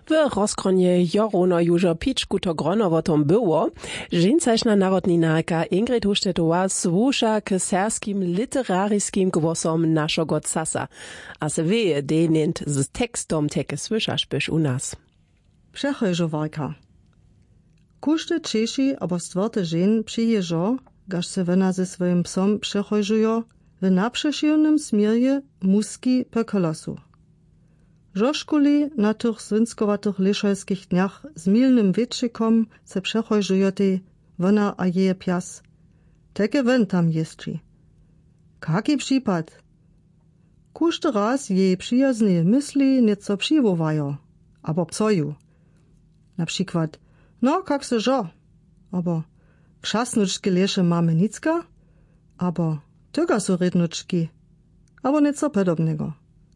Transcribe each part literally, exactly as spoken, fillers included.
W rozkronie Jorono Južo Pičku to grono o tom było, żeńcaśna narodninarka Ingrid Huštetowa słusza k serskim literariskim głosom naszego casa. A se wie, de nint z tekstom teke słyszasz byś u nas. Przechojżowarka. Kuszty Češi abo stworte žen přiježo, gaž se vena ze svojim psom przechojžujo, w naprzeciwnym smierje muski per kolosu. Żoszkuli na tych swinskowatych liszojskich dniach z milnym wietrzykom se przechojżujotej wona a jeje pias. Teke wen tam jeździ. Kaki przypad? Kuszty raz jej przyjazne myśli nieco przywołają, abo psoju. Na przykład, no, kak se żo, abo krzasnuczki lesze mamy nicka, abo tyga su rednuczki, abo nieco podobnego.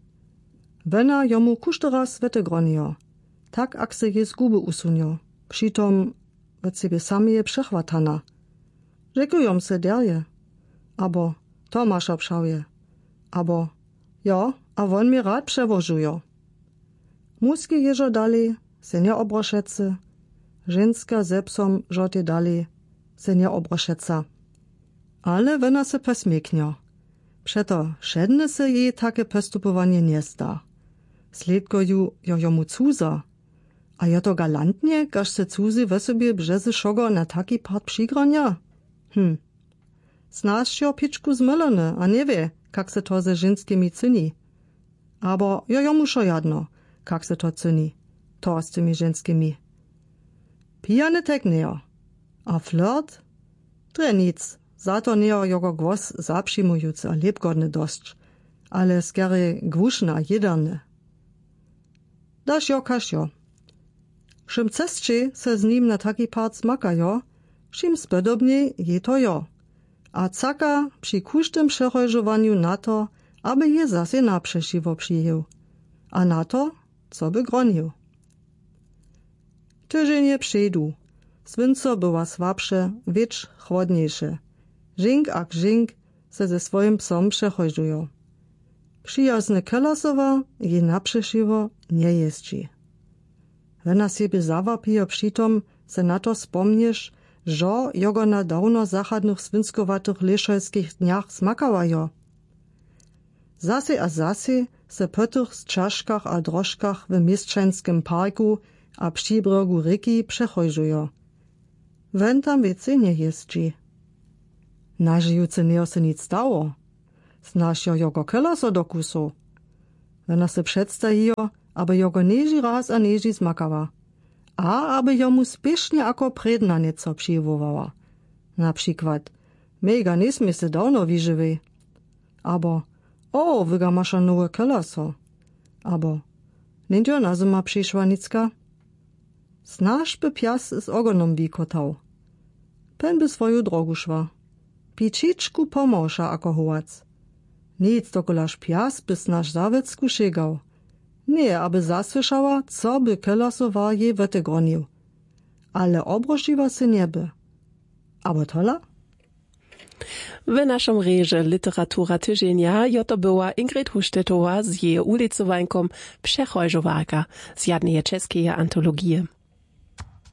Wena jomu kuszty raz wete gronio, tak ak se je z guby usunio, přitom od siebie sami je przechwatana. Rzekujom se derje, abo Tomasz obszałje, abo jo, a won mi rad przewożujo. Muski jeżo dali, se nie obroszece, ženska ze psom žote dali, se nie obrošeca. Ale wena se posmieknio. Przeto šedne se jej takie postupowanie nie sta. Sledkoju jo jomu cuza. A je to galantnie, gaž se cuzi we sobie březe šogo na taki part přigronia? Hm. Snaž jo pičku zmylone, a nie wie, kak se to ze ženskimi cyni. Abo jo jomu šo jadno, kak se to cyni, to z tymi ženskimi. Pijane tek neo. A flirt? Dre nic, za to neo jogo głos zapřimujucy a lepgodny dość, ale skiery gwuszne a jederne. Daš jo kaš jo. Šim cestči se z nim na taki part smakajo, šim spodobniej je to jo. A caka przy kuštym przechojżowaniu na to, aby je zase naprzeciwo przyjechał. A na to, co by gronił. Tydzienie przyjdu. Swinco była słabsze, wiecz chłodniejsze. Żink ak żink se ze swoim psom przechojżują. Przyjazne kolosowa je naprzeciwo nie jeździ. Wena siebie zawapijo přitom se na to spomniesz, żo jogo na dawno zachadnych swinskowatych liszojskich dniach smakawajo. Zase a zase se po tych z czaszkach a drożkach w mieszczańskim parku a przy brzegu ryki przechojżujo. Wen tam więcej nie jeździ. Nażyjuce nie se nic stało. Znaš jo jogo koloso do kusu. Wena se przedstawijo, aby jogo neži raz a neži zmakawa. A aby jomu spiesznie ako predna nieco przyjmowała. Na przykład, mega nismi se dawno wyżywy. Abo, o, wyga masza nowe koloso. Abo, niędzio na zima przyszła nicka. Snaž by pias z ogonom wikotał. Pen by swoją drogu szła. Pičičku pomosza ako hovac. Nic dokolaż pias by snaž zawecku szegał. Nie, aby zasłyszała, co by kolosowa jej wete gronił. Ale obrožiła se nieby. Abo tola? W naszym reże Literatura Tydzienia jo to była Ingrid Huštetowa z jej ulicowanką Przechojżowarka z jednej czeskiej antologii.